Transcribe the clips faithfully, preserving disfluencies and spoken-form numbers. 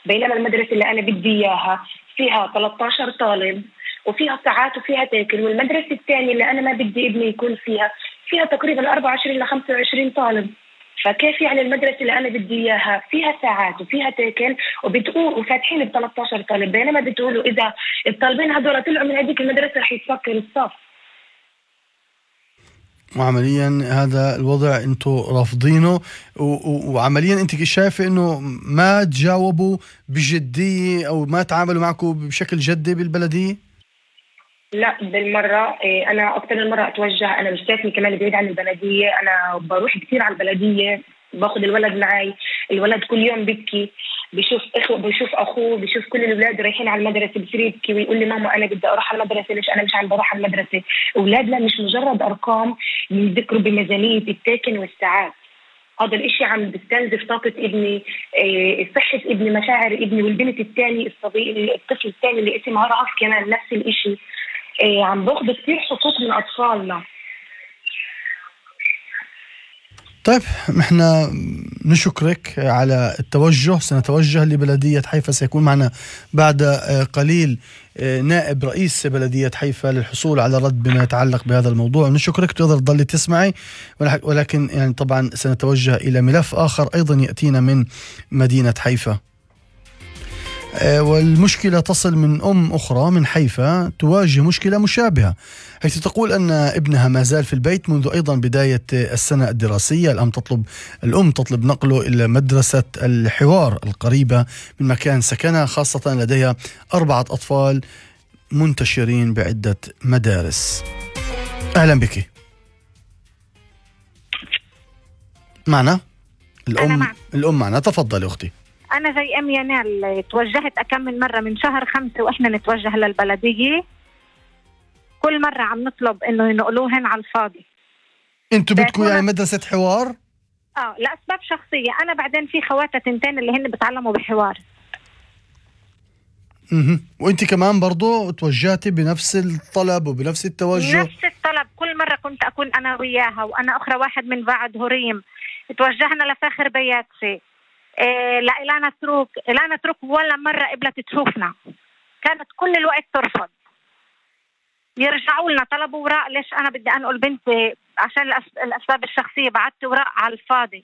بينما المدرسة اللي أنا بدي إياها فيها ثلاثة عشر طالب وفيها ساعات وفيها تاكل، والمدرسة الثانية اللي أنا ما بدي ابني يكون فيها فيها تقريبا أربعة وعشرين إلى خمسة وعشرين طالب. فكيف يعني المدرسة اللي أنا بدي إياها فيها ساعات وفيها تاكل وبتقول وفاتحين ب ثلاثة عشر طالب، بينما بتقولوا إذا الطالبين هذول طلعوا من هذيك المدرسة رح يتسكر الصف. وعمليا هذا الوضع انتم رافضينه، وعمليا انت شايفه انه ما تجاوبوا بجديه او ما تعاملوا معكم بشكل جدي بالبلديه؟ لا بالمره. انا اكثر من مره اتوجه، انا مش ساكنه كمان بعيد عن البلديه، انا بروح كثير على البلديه، باخذ الولد معي، الولد كل يوم بيبكي، بيشوف اخوه، بيشوف اخوه، بيشوف كل الاولاد رايحين على المدرسه بصير يبكي ويقول لي ماما انا بدي اروح على المدرسه، ليش انا مش عم بروح على المدرسه؟ اولادنا مش مجرد ارقام يذكروا بميزانيه التاكن والساعات. هذا الاشي عم بيستنزف طاقه ابني، صحه ابني، مشاعر ابني، والبنت الثاني الصبي الطفل الثاني اللي اسمه رأف كمان نفس الاشي. عم باخذ كثير حقوق من اطفالنا. طيب احنا نشكرك على التوجه، سنتوجه لبلدية حيفا، سيكون معنا بعد قليل نائب رئيس بلدية حيفا للحصول على رد بما يتعلق بهذا الموضوع. نشكرك، تقدر تضلي تسمعي، ولكن يعني طبعا سنتوجه إلى ملف آخر أيضا يأتينا من مدينة حيفا. والمشكلة تصل من أم أخرى من حيفا تواجه مشكلة مشابهة، حيث تقول أن ابنها ما زال في البيت منذ أيضا بداية السنة الدراسية. الأم تطلب الأم تطلب نقله إلى مدرسة الحوار القريبة من مكان سكنها، خاصة لديها أربعة أطفال منتشرين بعدة مدارس. أهلا بك. معنا الأم الأم معنا، تفضلي أختي. أنا زي أم ينال توجهت أكمل مرة من شهر خمسة وإحنا نتوجه للبلدية، كل مرة عم نطلب إنه ينقلوهن على الفاضي. أنتوا بدكم يعني مدرسة حوار؟ آه لأسباب شخصية. أنا بعدين في خواتة تنتين اللي هن بتعلموا بحوار. اها وأنت كمان برضو توجهتي بنفس الطلب وبنفس التوجه؟ نفس الطلب، كل مرة كنت أكون أنا وياها وأنا أخرى واحد من بعد هريم. توجهنا لفاخر بياتسي، إيه لا إلانا تروك إلانا تروك ولا مرة قبلت تشوفنا، كانت كل الوقت ترفض. يرجعوا لنا طلبوا وراء، ليش أنا بدي أنقل بنتي عشان الأسباب الشخصية، بعدت وراء على الفاضي.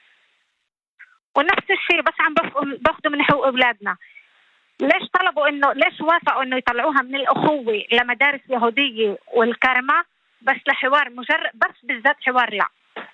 ونفس الشيء بس عم باخذوا من حقوق أولادنا. ليش طلبوا إنه ليش وافقوا إنه يطلعوها من الأخوة لمدارس يهودية والكرمة بس لحوار مجرد، بس بالذات حوار لا.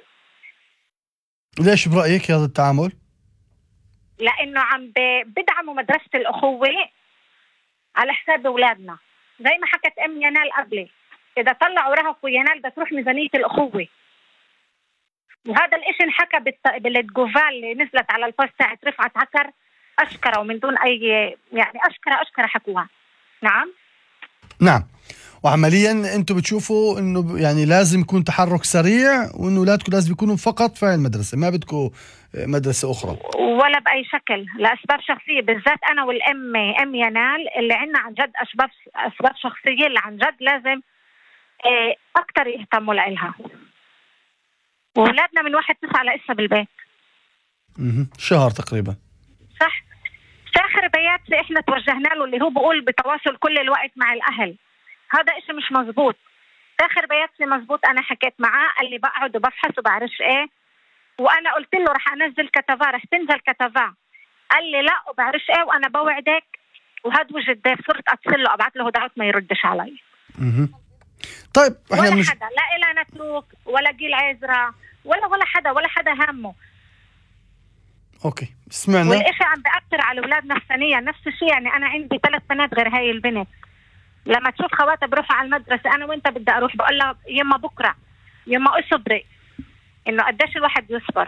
ليش برأيك هذا التعامل؟ لأنه عم بدعموا مدرسة الأخوة على حساب أولادنا، زي ما حكت أم ينال قبلي، إذا طلعوا رهف وينال بدها تروح ميزانية الأخوة. وهذا الإشي انحكى بالجوفال اللي نزلت على البوست تاعت رفعت عكر، أشكره ومن دون أي يعني أشكره أشكره حكوها. نعم نعم. وعمليا انتم بتشوفوا انه يعني لازم يكون تحرك سريع، وانه اولادكم لازم يكونوا فقط في المدرسه، ما بدكم مدرسه اخرى ولا باي شكل لاسباب شخصيه، بالذات انا والام ام ينال اللي عندنا عن جد اسباب اسباب شخصيه اللي عن جد لازم اكثر يهتموا لها. واولادنا من واحد تسعة لسه بالبيت. اها شهر تقريبا. صح. فاخر بيات احنا توجهنا له اللي هو بقول بتواصل كل الوقت مع الاهل، هذا إشي مش مزبوط. آخر بياتي مزبوط، أنا حكيت معاه قال لي بقعد وبفحص وبعرفش إيه، وأنا قلت له رح أنزل كتفا، رح تنزل كتفا، قال لي لا وبعرفش إيه وأنا بوعدك، وهذا وجد ده صرت أتصل له أبعت له هداوات ما يردش علي. اها طيب احنا ولا مش... حدا لا إلا نتروك ولا جيل عزرا ولا ولا حدا ولا حدا همه. اوكي سمعنا. والإشي عم بأثر على أولاد نفسانيا نفس الشيء. يعني أنا عندي ثلاث بنات غير هاي البنت، لما تشوف خواتها بروحوا على المدرسة أنا وإنت بدي أروح بقول لها يما بكرة يما اصبري، إنه قديش الواحد يصبر.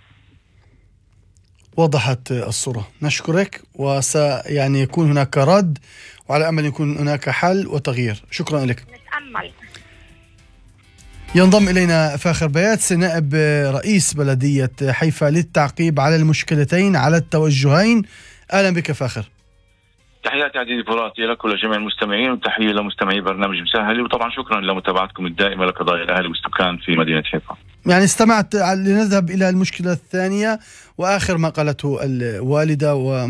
وضحت الصورة، نشكرك، وسيعني يكون هناك رد وعلى أمل يكون هناك حل وتغيير. شكرا لك. نتأمل. ينضم إلينا فاخر بياتسي نائب رئيس بلدية حيفا للتعقيب على المشكلتين على التوجهين. أهلا بك فاخر. تحياتي عزيزي فراتي لك ولجميع المستمعين، وتحية لمستمعي برنامج مسهل، وطبعا شكرا لمتابعتكم الدائمة لقضايا الأهل والسكان في مدينة حيفا. يعني استمعت، لنذهب إلى المشكلة الثانية وآخر ما قالته الوالدة و